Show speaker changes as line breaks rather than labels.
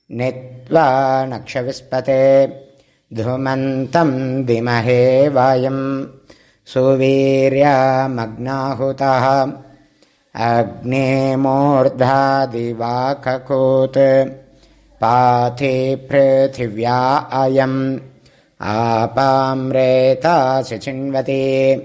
नित्वा नक्षविस्पते धूमन्तं दिमहे वायं सुवीर्यमग्नाहुतः अग्ने मूर्धादिवाककूत् पाथे पृथिव्या अयम् आपाम्रेतासि चिन्वते